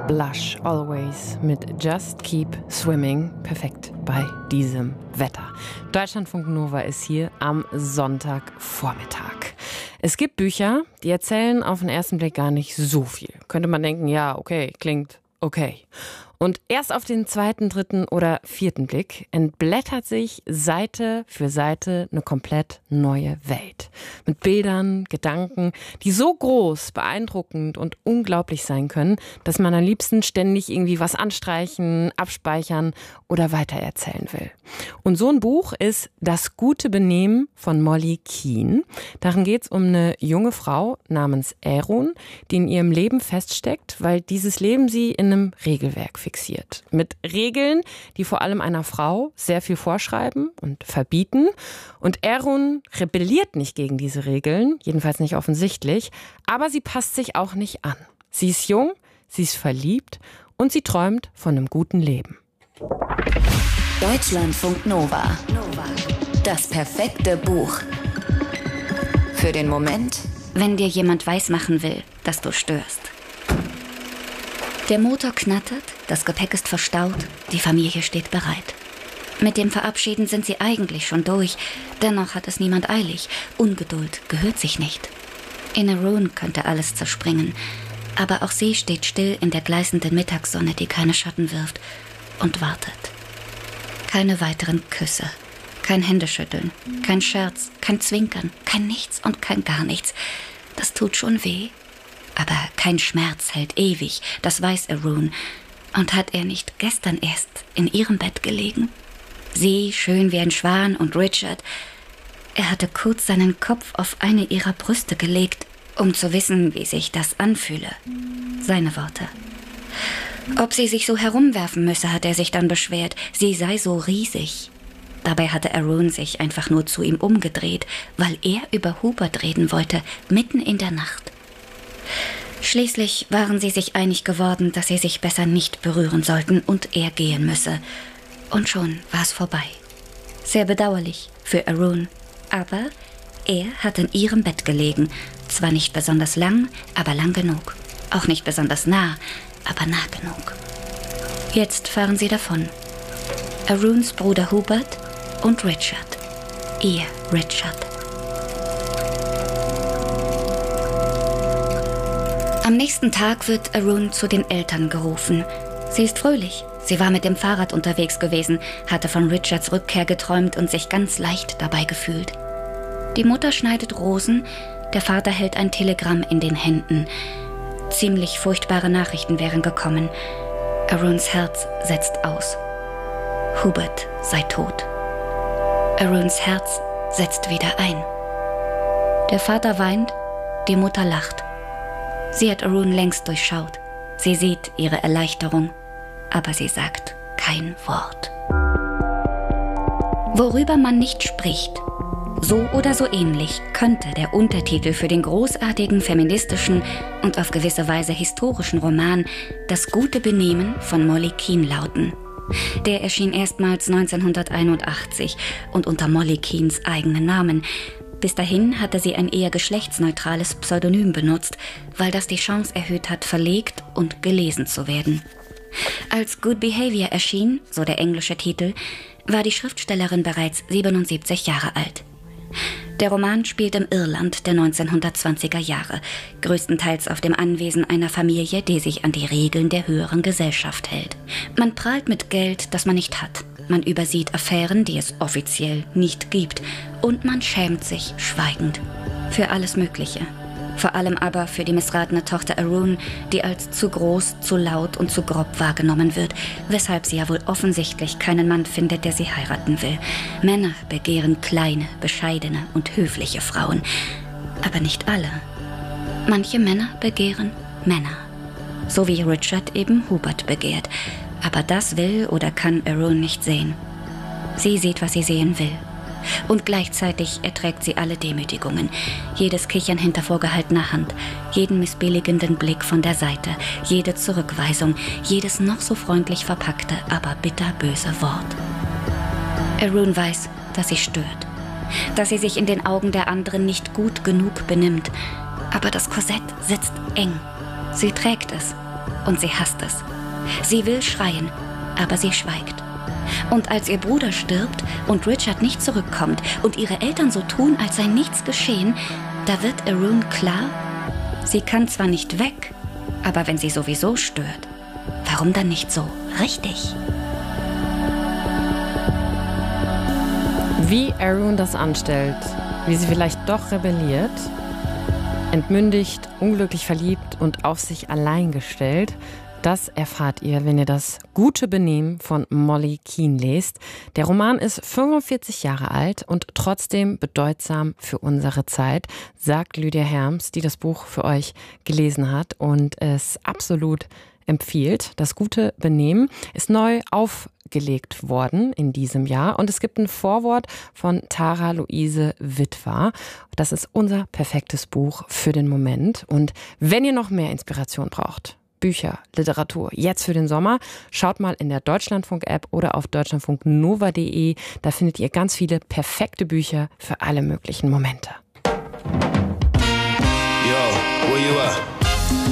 Blush Always mit Just Keep Swimming. Perfekt bei diesem Wetter. Deutschlandfunk Nova ist hier am Sonntagvormittag. Es gibt Bücher, die erzählen auf den ersten Blick gar nicht so viel. Könnte man denken, ja, okay, klingt okay. Und erst auf den zweiten, dritten oder vierten Blick entblättert sich Seite für Seite eine komplett neue Welt. Mit Bildern, Gedanken, die so groß, beeindruckend und unglaublich sein können, dass man am liebsten ständig irgendwie was anstreichen, abspeichern oder weitererzählen will. Und so ein Buch ist Das gute Benehmen von Molly Keane. Darin geht es um eine junge Frau namens Aaron, die in ihrem Leben feststeckt, weil dieses Leben sie in einem Regelwerk fixiert. Mit Regeln, die vor allem einer Frau sehr viel vorschreiben und verbieten. Und Aaron rebelliert nicht gegen diese Regeln, jedenfalls nicht offensichtlich, aber sie passt sich auch nicht an. Sie ist jung, sie ist verliebt und sie träumt von einem guten Leben. Deutschlandfunk Nova. Das perfekte Buch. Für den Moment, wenn dir jemand weismachen will, dass du störst. Der Motor knattert, das Gepäck ist verstaut, die Familie steht bereit. Mit dem Verabschieden sind sie eigentlich schon durch, dennoch hat es niemand eilig. Ungeduld gehört sich nicht. In Aaron könnte alles zerspringen, aber auch sie steht still in der gleißenden Mittagssonne, die keine Schatten wirft, und wartet. Keine weiteren Küsse, kein Händeschütteln, kein Scherz, kein Zwinkern, kein Nichts und kein gar nichts. Das tut schon weh. Aber kein Schmerz hält ewig, das weiß Aaron. Und hat er nicht gestern erst in ihrem Bett gelegen? Sie, schön wie ein Schwan, und Richard. Er hatte kurz seinen Kopf auf eine ihrer Brüste gelegt, um zu wissen, wie sich das anfühle. Seine Worte. Ob sie sich so herumwerfen müsse, hat er sich dann beschwert. Sie sei so riesig. Dabei hatte Aaron sich einfach nur zu ihm umgedreht, weil er über Hubert reden wollte, mitten in der Nacht. Schließlich waren sie sich einig geworden, dass sie sich besser nicht berühren sollten und er gehen müsse. Und schon war es vorbei. Sehr bedauerlich für Aaron. Aber er hat in ihrem Bett gelegen. Zwar nicht besonders lang, aber lang genug. Auch nicht besonders nah, aber nah genug. Jetzt fahren sie davon. Aarons Bruder Hubert und Richard. Ihr Richard. Am nächsten Tag wird Aaron zu den Eltern gerufen. Sie ist fröhlich. Sie war mit dem Fahrrad unterwegs gewesen, hatte von Richards Rückkehr geträumt und sich ganz leicht dabei gefühlt. Die Mutter schneidet Rosen, der Vater hält ein Telegramm in den Händen. Ziemlich furchtbare Nachrichten wären gekommen. Aarons Herz setzt aus. Hubert sei tot. Aarons Herz setzt wieder ein. Der Vater weint, die Mutter lacht. Sie hat Aaron längst durchschaut. Sie sieht ihre Erleichterung, aber sie sagt kein Wort. Worüber man nicht spricht. So oder so ähnlich könnte der Untertitel für den großartigen feministischen und auf gewisse Weise historischen Roman Das gute Benehmen von Molly Keane lauten. Der erschien erstmals 1981 und unter Molly Keanes eigenen Namen. Bis dahin hatte sie ein eher geschlechtsneutrales Pseudonym benutzt, weil das die Chance erhöht hat, verlegt und gelesen zu werden. Als Good Behavior erschien, so der englische Titel, war die Schriftstellerin bereits 77 Jahre alt. Der Roman spielt im Irland der 1920er Jahre, größtenteils auf dem Anwesen einer Familie, die sich an die Regeln der höheren Gesellschaft hält. Man prahlt mit Geld, das man nicht hat. Man übersieht Affären, die es offiziell nicht gibt. Und man schämt sich schweigend für alles Mögliche. Vor allem aber für die missratene Tochter Aaron, die als zu groß, zu laut und zu grob wahrgenommen wird, weshalb sie ja wohl offensichtlich keinen Mann findet, der sie heiraten will. Männer begehren kleine, bescheidene und höfliche Frauen. Aber nicht alle. Manche Männer begehren Männer. So wie Richard eben Hubert begehrt. Aber das will oder kann Aaron nicht sehen. Sie sieht, was sie sehen will. Und gleichzeitig erträgt sie alle Demütigungen. Jedes Kichern hinter vorgehaltener Hand, jeden missbilligenden Blick von der Seite, jede Zurückweisung, jedes noch so freundlich verpackte, aber bitterböse Wort. Aaron weiß, dass sie stört. Dass sie sich in den Augen der anderen nicht gut genug benimmt. Aber das Korsett sitzt eng. Sie trägt es. und sie hasst es. Sie will schreien, aber sie schweigt. Und als ihr Bruder stirbt und Richard nicht zurückkommt und ihre Eltern so tun, als sei nichts geschehen, da wird Arun klar, sie kann zwar nicht weg, aber wenn sie sowieso stört, warum dann nicht so richtig? Wie Arun das anstellt, wie sie vielleicht doch rebelliert, entmündigt, unglücklich verliebt und auf sich allein gestellt, das erfahrt ihr, wenn ihr das Gute Benehmen von Molly Keane lest. Der Roman ist 45 Jahre alt und trotzdem bedeutsam für unsere Zeit, sagt Lydia Herms, die das Buch für euch gelesen hat und es absolut empfiehlt. Das Gute Benehmen ist neu aufgelegt worden in diesem Jahr und es gibt ein Vorwort von Tara Luise Witwer. Das ist unser perfektes Buch für den Moment. Und wenn ihr noch mehr Inspiration braucht, Bücher, Literatur, jetzt für den Sommer, schaut mal in der Deutschlandfunk-App oder auf deutschlandfunknova.de. Da findet ihr ganz viele perfekte Bücher für alle möglichen Momente. Yo, where you at?